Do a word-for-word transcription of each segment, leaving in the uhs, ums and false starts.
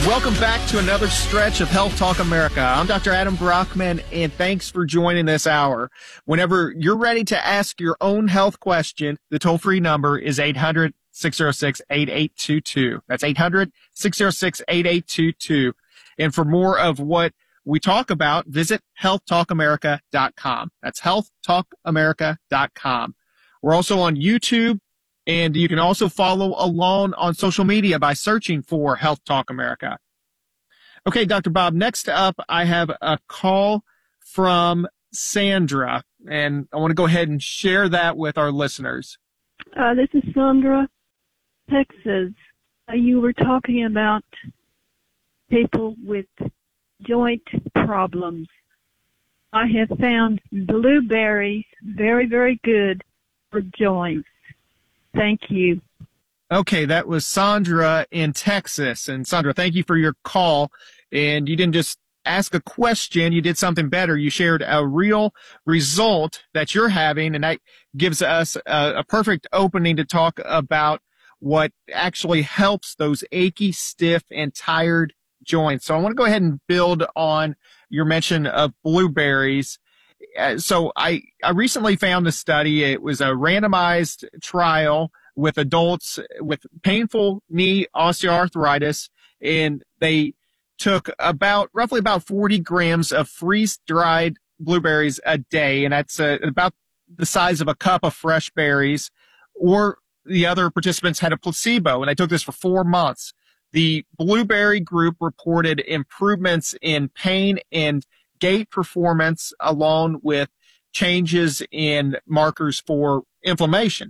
Welcome back to another stretch of Health Talk America. I'm Doctor Adam Brockman, and thanks for joining this hour. Whenever you're ready to ask your own health question, the toll-free number is eight hundred, six oh six, eight eight two two. That's eight hundred, six oh six, eight eight two two. And for more of what we talk about, visit health talk america dot com. That's health talk america dot com. We're also on YouTube, and you can also follow along on social media by searching for Health Talk America. Okay, Doctor Bob, next up, I have a call from Sandra, and I want to go ahead and share that with our listeners. Uh, this is Sandra, Texas. Uh, you were talking about people with joint problems. I have found blueberries very, very good for joints. Thank you. Okay, that was Sandra in Texas. And Sandra, thank you for your call. And you didn't just ask a question, you did something better. You shared a real result that you're having, and that gives us a, a perfect opening to talk about what actually helps those achy, stiff, and tired joints. So I want to go ahead and build on your mention of blueberries. Uh, so I, I recently found a study. It was a randomized trial with adults with painful knee osteoarthritis, and they took about roughly about forty grams of freeze-dried blueberries a day, and that's uh, about the size of a cup of fresh berries. Or the other participants had a placebo, and they took this for four months. The blueberry group reported improvements in pain and gait performance, along with changes in markers for inflammation.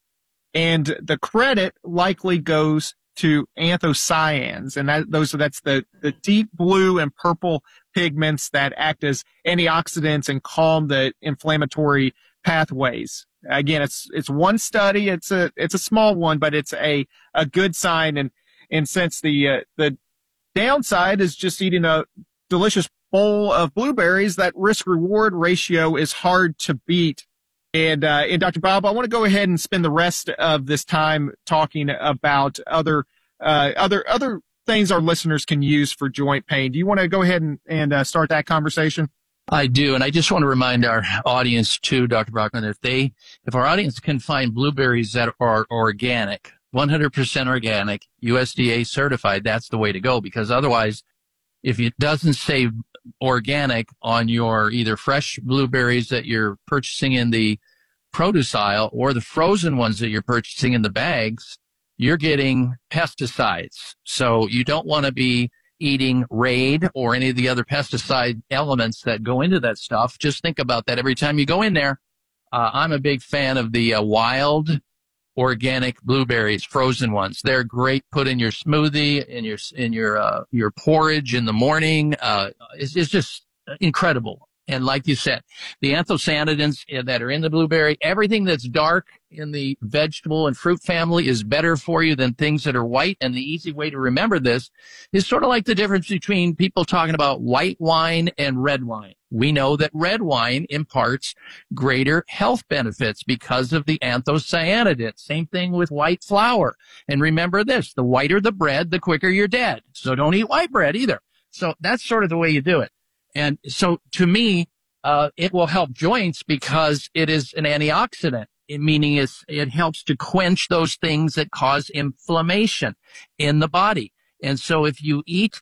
And the credit likely goes to anthocyanins, and that, those that's the, the deep blue and purple pigments that act as antioxidants and calm the inflammatory pathways. Again, it's it's one study, it's a it's a small one, but it's a a good sign. And and since the uh, the downside is just eating a delicious bowl of blueberries, that risk-reward ratio is hard to beat. And, uh, and Doctor Bob, I want to go ahead and spend the rest of this time talking about other, uh, other, other things our listeners can use for joint pain. Do you want to go ahead and, and uh, start that conversation? I do. And I just want to remind our audience too, Doctor Brockman, if they, if our audience can find blueberries that are organic, one hundred percent organic, U S D A certified, that's the way to go, because otherwise, if it doesn't say organic on your either fresh blueberries that you're purchasing in the produce aisle or the frozen ones that you're purchasing in the bags, you're getting pesticides. So you don't want to be eating Raid or any of the other pesticide elements that go into that stuff. Just think about that every time you go in there. Uh, I'm a big fan of the uh, wild organic blueberries, frozen ones. They're great. Put in your smoothie, in your in your uh, your porridge in the morning. Uh, it's, it's just incredible. And like you said, the anthocyanins that are in the blueberry, everything that's dark in the vegetable and fruit family is better for you than things that are white. And the easy way to remember this is sort of like the difference between people talking about white wine and red wine. We know that red wine imparts greater health benefits because of the anthocyanidins. Same thing with white flour. And remember this, the whiter the bread, the quicker you're dead. So don't eat white bread either. So that's sort of the way you do it. And so to me, uh, it will help joints because it is an antioxidant, meaning it's, it helps to quench those things that cause inflammation in the body. And so if you eat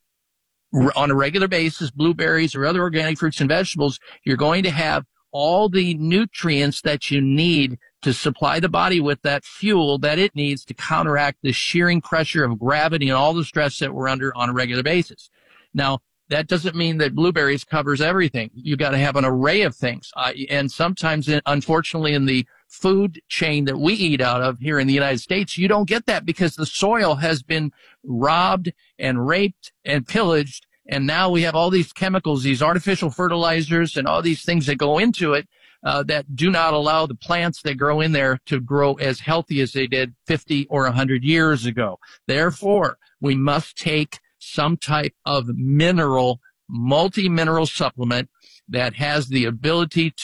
on a regular basis blueberries or other organic fruits and vegetables, you're going to have all the nutrients that you need to supply the body with that fuel that it needs to counteract the shearing pressure of gravity and all the stress that we're under on a regular basis. Now, that doesn't mean that blueberries covers everything. You got to have an array of things. Uh, and sometimes, unfortunately, in the food chain that we eat out of here in the United States, you don't get that because the soil has been robbed and raped and pillaged. And now we have all these chemicals, these artificial fertilizers and all these things that go into it uh, that do not allow the plants that grow in there to grow as healthy as they did fifty or one hundred years ago. Therefore, we must take some type of mineral, multi-mineral supplement that has the ability to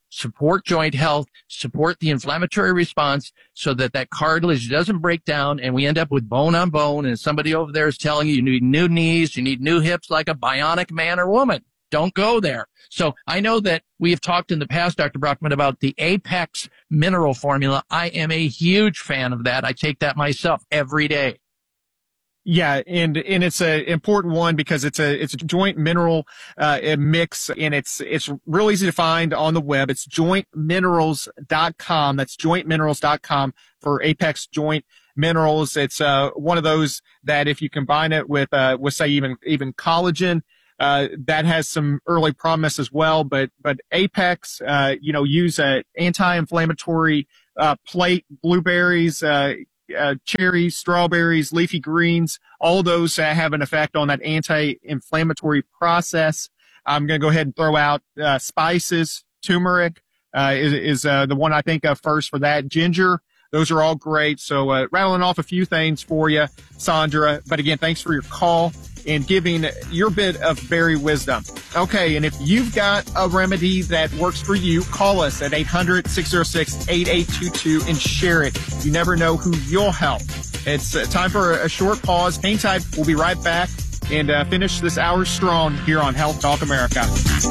support joint health, support the inflammatory response so that that cartilage doesn't break down and we end up with bone on bone and somebody over there is telling you you need new knees, you need new hips like a bionic man or woman. Don't go there. So I know that we have talked in the past, Doctor Brockman, about the Apex mineral formula. I am a huge fan of that. I take that myself every day. Yeah, and and it's a important one because it's a it's a joint mineral uh, mix, and it's it's real easy to find on the web. It's joint minerals dot com. That's joint minerals dot com for Apex Joint Minerals. It's uh one of those that if you combine it with uh with say even even collagen, uh that has some early promise as well. But but Apex, uh you know, use a anti-inflammatory uh plate, blueberries, uh. Uh, cherries, strawberries, leafy greens, all those uh, have an effect on that anti-inflammatory process. I'm going to go ahead and throw out uh, spices. Turmeric uh, is, is uh, the one I think of first for that. Ginger, those are all great. So uh, rattling off a few things for you, Sandra. But again, thanks for your call and giving your bit of berry wisdom. Okay, and if you've got a remedy that works for you, call us at eight hundred, six oh six, eight eight two two and share it. You never know who you'll help. It's uh, time for a, a short pause. Hang tight. We'll be right back and uh, finish this hour strong here on Health Talk America.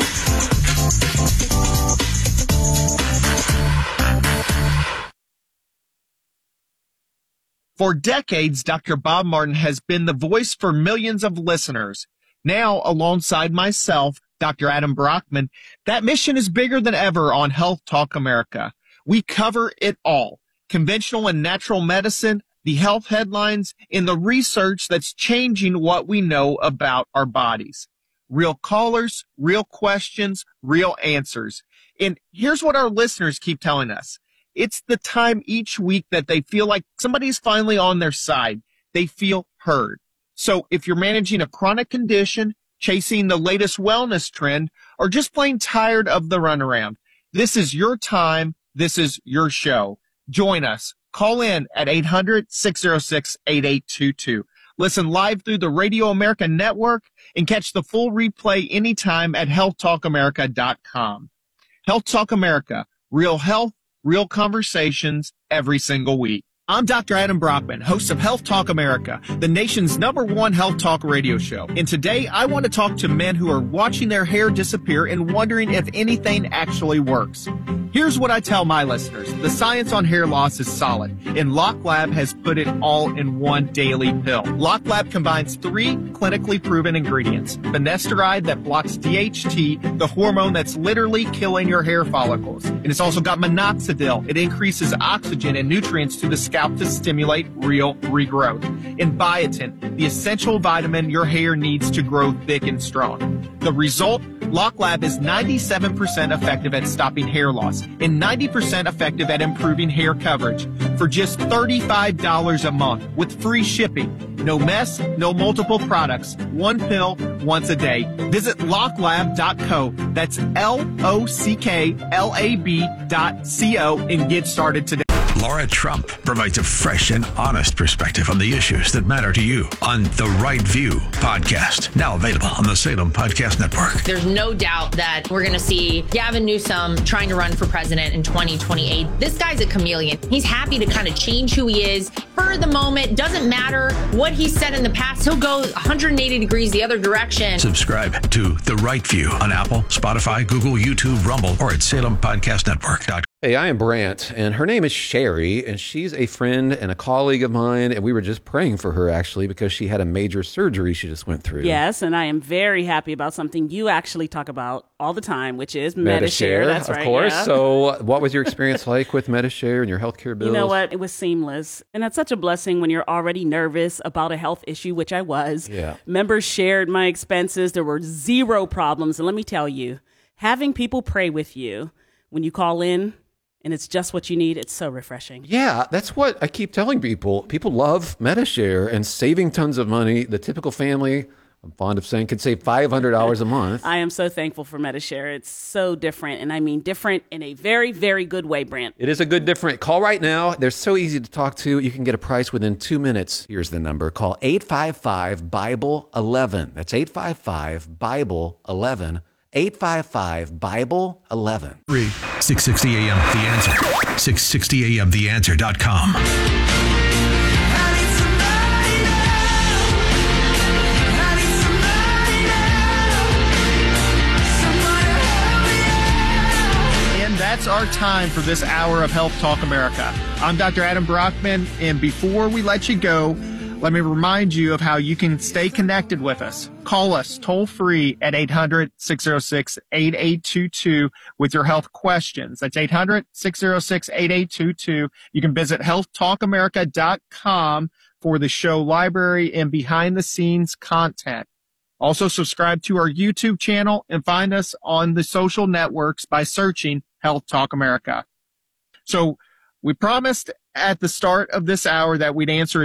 For decades, Doctor Bob Martin has been the voice for millions of listeners. Now, alongside myself, Doctor Adam Brockman, that mission is bigger than ever on Health Talk America. We cover it all. Conventional and natural medicine, the health headlines, and the research that's changing what we know about our bodies. Real callers, real questions, real answers. And here's what our listeners keep telling us. It's the time each week that they feel like somebody's finally on their side. They feel heard. So if you're managing a chronic condition, chasing the latest wellness trend, or just plain tired of the runaround, this is your time. This is your show. Join us. Call in at eight hundred, six oh six, eight eight two two. Listen live through the Radio America Network and catch the full replay anytime at health talk america dot com. Health Talk America, real health, real conversations every single week. I'm Doctor Adam Brockman, host of Health Talk America, the nation's number one health talk radio show. And today I want to talk to men who are watching their hair disappear and wondering if anything actually works. Here's what I tell my listeners. The science on hair loss is solid, and LockLab has put it all in one daily pill. LockLab combines three clinically proven ingredients. Finasteride that blocks D H T, the hormone that's literally killing your hair follicles. And it's also got minoxidil. It increases oxygen and nutrients to the scalp to stimulate real regrowth. And biotin, the essential vitamin your hair needs to grow thick and strong. The result? LockLab is ninety-seven percent effective at stopping hair loss and ninety percent effective at improving hair coverage for just thirty-five dollars a month with free shipping. No mess, no multiple products. One pill, once a day. Visit lock lab dot co. That's L O C K L A B dot C O and get started today. Laura Trump provides a fresh and honest perspective on the issues that matter to you on The Right View podcast, now available on the Salem Podcast Network. There's no doubt that we're going to see Gavin Newsom trying to run for president in twenty twenty-eight. This guy's a chameleon. He's happy to kind of change who he is for the moment. Doesn't matter what he said in the past. He'll go one hundred eighty degrees the other direction. Subscribe to The Right View on Apple, Spotify, Google, YouTube, Rumble, or at salem podcast network dot com. Hey, I am Brant, and her name is Sherry, and she's a friend and a colleague of mine, and we were just praying for her, actually, because she had a major surgery she just went through. Yes, and I am very happy about something you actually talk about all the time, which is Medi-Share. Medi-Share, That's of right, course. yeah. So what was your experience like with Medi-Share and your healthcare bills? You know what? It was seamless, and that's such a blessing when you're already nervous about a health issue, which I was. Yeah. Members shared my expenses. There were zero problems, and let me tell you, having people pray with you when you call in, and it's just what you need. It's so refreshing. Yeah, that's what I keep telling people. People love Medi-Share and saving tons of money. The typical family, I'm fond of saying, could save five hundred dollars a month. I am so thankful for Medi-Share. It's so different, and I mean different in a very, very good way, Brant. It is a good different. Call right now. They're so easy to talk to. You can get a price within two minutes. Here's the number. Call eight five five, Bible eleven. That's eight five five, Bible eleven. eight five five, Bible eleven. six sixty A M, The Answer. six sixty A M the answer dot com. That's our time for this hour of Health Talk America. I'm Doctor Adam Brockman, and before we let you go, let me remind you of how you can stay connected with us. Call us toll-free at eight hundred, six oh six, eight eight two two with your health questions. That's eight hundred, six oh six, eight eight two two. You can visit health talk america dot com for the show library and behind-the-scenes content. Also, subscribe to our YouTube channel and find us on the social networks by searching Health Talk America. So we promised at the start of this hour that we'd answer